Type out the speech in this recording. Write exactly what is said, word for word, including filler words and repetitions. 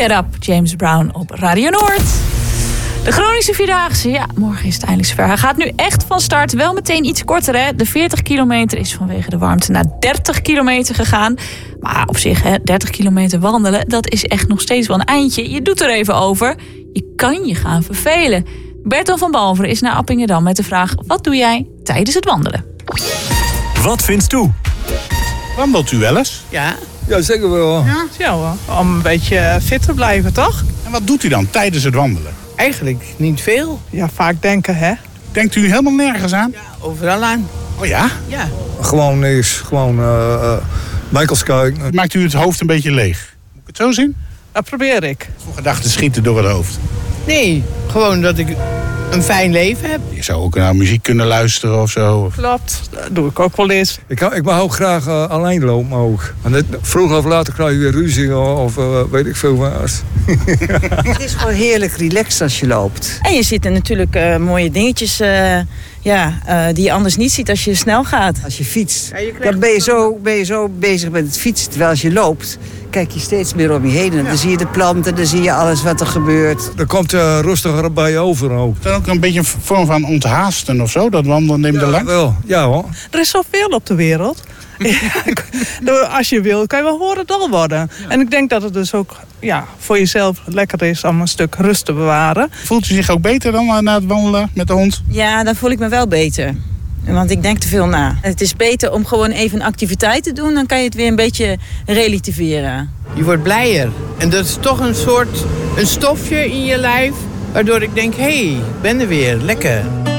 Get Up, James Brown op Radio Noord. De Groningse Vierdaagse, ja, morgen is het eindelijk zover. Hij gaat nu echt van start, wel meteen iets korter, hè. De veertig kilometer is vanwege de warmte naar dertig kilometer gegaan. Maar op zich, hè, dertig kilometer wandelen, dat is echt nog steeds wel een eindje. Je doet er even over. Je kan je gaan vervelen. Berton van Balveren is naar Appingedam met de vraag: wat doe jij tijdens het wandelen? Wat vindt u? Wandelt u wel eens? Ja. Ja, zeker wel. Ja, ja wel. Om een beetje fit te blijven, toch? En wat doet u dan tijdens het wandelen? Eigenlijk niet veel. Ja, vaak denken, hè? Denkt u helemaal nergens aan? Ja, overal aan. Oh ja? Ja. Gewoon niks. Gewoon uh, uh, winkels kijken. Maakt u het hoofd een beetje leeg? Moet ik het zo zien? Dat probeer ik. Voor gedachten schieten door het hoofd. Nee, gewoon dat ik een fijn leven heb. Je zou ook naar muziek kunnen luisteren of zo. Klopt, dat doe ik ook wel eens. Ik, ik mag ook graag uh, alleen lopen ook. En dit, vroeger of later krijg je weer ruzie of uh, weet ik veel wat. Het is gewoon heerlijk relaxed als je loopt. En je ziet er natuurlijk uh, mooie dingetjes uh, ja, uh, die je anders niet ziet als je snel gaat. Als je fietst, Ja, je dan ben je, zo, ben je zo bezig met het fietsen. Terwijl als je loopt, kijk je steeds meer om je heen. En dan zie je de planten, dan zie je alles wat er gebeurt. Er komt uh, rustiger bij je over ook. Is dat ook een beetje een vorm van onthaasten of zo? Dat wandelen neemt Ja, er lang? wel. Ja hoor. Er is zoveel op de wereld. Als je wil, kan je wel horen dol worden. Ja. En ik denk dat het dus ook ja, voor jezelf lekker is om een stuk rust te bewaren. Voelt u zich ook beter dan na het wandelen met de hond? Ja, dan voel ik me wel beter. Want ik denk te veel na. Het is beter om gewoon even een activiteit te doen. Dan kan je het weer een beetje relativeren. Je wordt blijer. En dat is toch een soort een stofje in je lijf. Waardoor ik denk, hé, hey, ik ben er weer. Lekker.